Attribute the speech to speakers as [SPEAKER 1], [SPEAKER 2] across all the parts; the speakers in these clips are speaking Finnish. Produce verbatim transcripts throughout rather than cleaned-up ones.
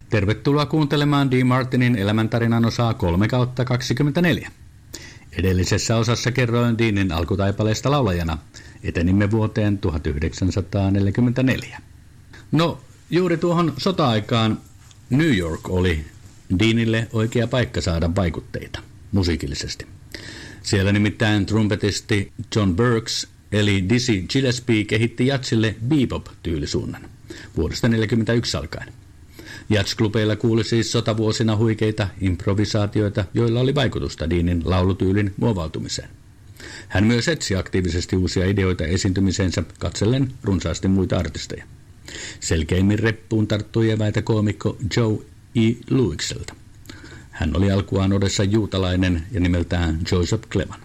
[SPEAKER 1] Tervetuloa kuuntelemaan Dean Martinin elämäntarinan osaa kolme kautta kaksikymmentäneljä. Edellisessä osassa kerroin Deanin alkutaipaleesta laulajana. Etenimme vuoteen tuhatyhdeksänsataaneljäkymmentäneljä. No, juuri tuohon sota-aikaan New York oli Deanille oikea paikka saada vaikutteita musiikillisesti. Siellä nimittäin trumpetisti John Burks eli Dizzy Gillespie kehitti jatsille bebop-tyylisuunnan vuodesta tuhatyhdeksänsataaneljäkymmentäyksi alkaen. Jatsklubeilla kuuli siis sotavuosina huikeita improvisaatioita, joilla oli vaikutusta Deanin laulutyylin muovautumiseen. Hän myös etsi aktiivisesti uusia ideoita esiintymiseensä katsellen runsaasti muita artisteja. Selkeimmin reppuun tarttui eväitä koomikko Joe E. Louiselta. Hän oli alkuaan Odessa juutalainen ja nimeltään Joseph Clevan.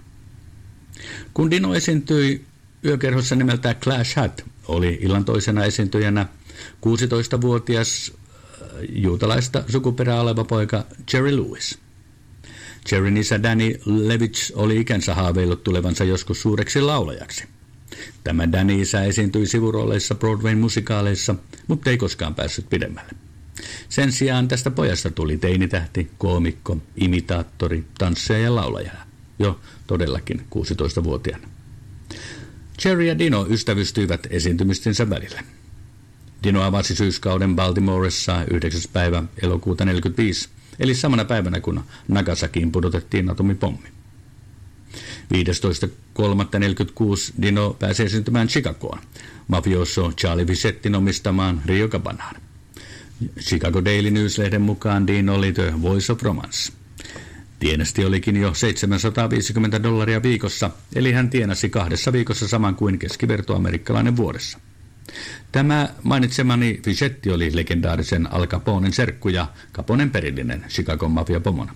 [SPEAKER 1] Kun Dino esiintyi yökerhossa nimeltään Clash Hat, oli illan toisena esiintyjänä kuusitoistavuotias juutalaista sukuperää oleva poika Jerry Lewis. Jerryn isä Danny Levitch oli ikänsä haaveillut tulevansa joskus suureksi laulajaksi. Tämä Danny-isä esiintyi sivurooleissa Broadwayn musikaaleissa, mutta ei koskaan päässyt pidemmälle. Sen sijaan tästä pojasta tuli teinitähti, koomikko, imitaattori, tanssija ja laulaja, jo todellakin kuusitoistavuotiaana. Jerry ja Dino ystävystyivät esiintymistensä välillä. Dino avasi syyskauden Baltimoressa yhdeksäs päivä elokuuta neljäkymmentäviisi, eli samana päivänä kun Nagasakiin pudotettiin atomipommi. viidestoista kolmatta neljäkymmentäkuusi Dino pääsi esiintymään Chicagoon, mafioso Charlie Vicettin omistamaan Rio Cabanaan. Chicago Daily News-lehden mukaan Dino oli The Voice of Romance. Tienesti olikin jo seitsemänsataaviisikymmentä dollaria viikossa, eli hän tienasi kahdessa viikossa saman kuin keskivertoamerikkalainen vuodessa. Tämä mainitsemani Vicetti oli legendaarisen Al Caponen serkku ja Caponen perillinen Chicagon mafiapomona.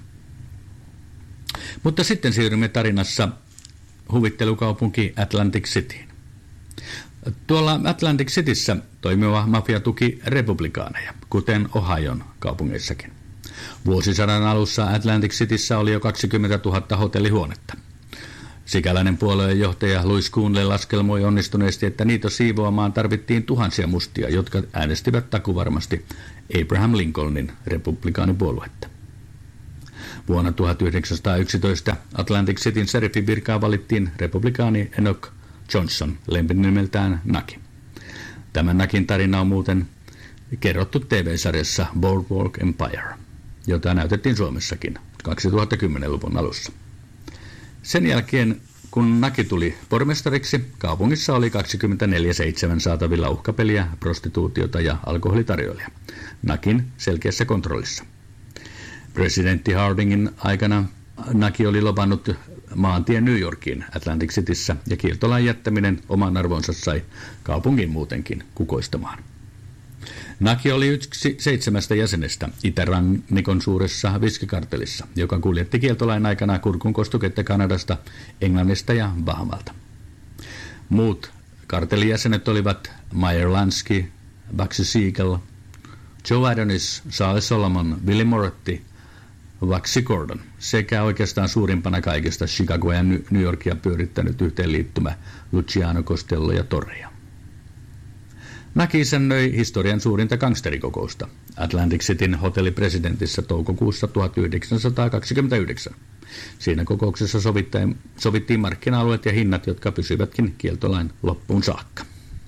[SPEAKER 1] Mutta sitten siirrymme tarinassa huvittelukaupunki Atlantic Cityin. Tuolla Atlantic Cityssä toimiva mafia tuki republikaaneja, kuten Ohion kaupungeissakin. Vuosisadan alussa Atlantic Cityssä oli jo kaksikymmentätuhatta hotellihuonetta. Sikäläinen puolueen johtaja Louis Coonley laskelmoi onnistuneesti, että niitä siivoamaan tarvittiin tuhansia mustia, jotka äänestivät takuvarmasti Abraham Lincolnin republikaanipuoluetta. Vuonna tuhatyhdeksänsataayksitoista Atlantic Cityn sheriffin virkaan valittiin republikaani Enoch Johnson, lempinimeltään Naki. Tämän Nakin tarina on muuten kerrottu T V-sarjassa Boardwalk Empire, jota näytettiin Suomessakin kaksituhattakymmenluvun alussa. Sen jälkeen, kun Naki tuli pormestariksi, kaupungissa oli kaksikymmentäneljä seitsemän saatavilla uhkapeliä, prostituutiota ja alkoholitarjoilijaa. Nakin selkeässä kontrollissa. Presidentti Hardingin aikana Naki oli lobannut maantien New Yorkiin Atlantic Cityssä ja kieltolain jättäminen oman arvonsa sai kaupungin muutenkin kukoistamaan. Naki oli yksi seitsemästä jäsenestä Itärannikon suuressa viskikartelissa, joka kuljetti kieltolain aikana kurkunkostuketta Kanadasta, Englannista ja Bahamalta. Muut kartelijäsenet olivat Meyer Lansky, Bugsy Siegel, Joe Adonis, Charles Solomon, Willie Moretti, Waxy Gordon sekä oikeastaan suurimpana kaikista Chicagoa ja New Yorkia pyörittänyt yhteenliittymä Luciano Costello ja Torria. Naki isännöi historian suurinta gangsterikokousta Atlantic Cityn hotellipresidentissä toukokuussa tuhatyhdeksänsataakaksikymmentäyhdeksän. Siinä kokouksessa sovittiin markkina-alueet ja hinnat, jotka pysyvätkin kieltolain loppuun saakka.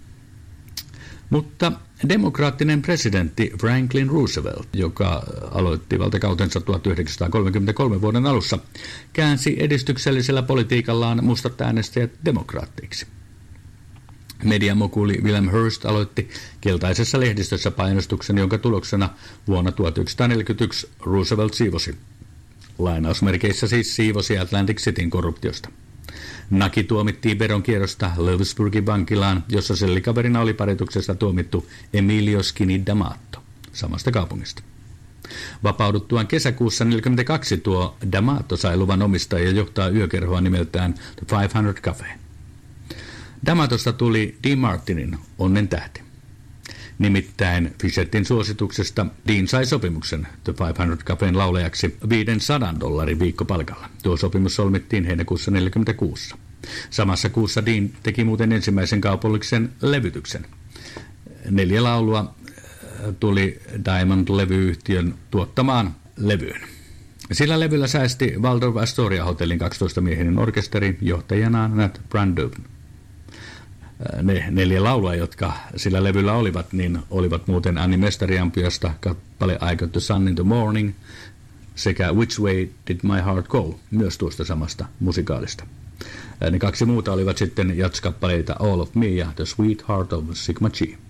[SPEAKER 1] Mutta demokraattinen presidentti Franklin Roosevelt, joka aloitti valtakautensa tuhatyhdeksänsataakolmekymmentäkolme vuoden alussa, käänsi edistyksellisellä politiikallaan mustat äänestäjät demokraatteiksi. Mediamokuli William Hearst aloitti keltaisessa lehdistössä painostuksen, jonka tuloksena vuonna tuhatyhdeksänsataaneljäkymmentäyksi Roosevelt siivosi. Lainausmerkeissä siis siivosi Atlantic Cityn korruptiosta. Naki tuomittiin veronkierrosta Lewisburgin vankilaan, jossa sellikaverina oli parituksesta tuomittu Emilio Skinny D'Amato samasta kaupungista. Vapauduttuaan kesäkuussa tuhatyhdeksänsataaneljäkymmentäkaksi tuo D'Amato sai luvan omistaa ja johtaa yökerhoa nimeltään The viisisataa Cafe. D'Amatosta tuli Dean Martinin onnen tähti. Nimittäin Vicettin suosituksesta Dean sai sopimuksen The viisisataa Cafeen laulajaksi viisisataa dollarin viikkopalkalla. Tuo sopimus solmittiin heinäkuussa tuhatyhdeksänsataaneljäkymmentäkuusi. Samassa kuussa Dean teki muuten ensimmäisen kaupallisen levytyksen. Neljä laulua tuli Diamond-levyyhtiön tuottamaan levyyn. Sillä levyllä säästi Waldorf Astoria hotellin kaksitoista-miehinen orkesteri johtajanaan Nat Brando. Ne neljä laulua, jotka sillä levyllä olivat, niin olivat muuten Annie Mestariampiasta kappale I Got the Sun in the Morning sekä Which Way Did My Heart Go, myös tuosta samasta musikaalista. Ne kaksi muuta olivat sitten jatskappaleita All of Me ja The Sweetheart of Sigma Chi.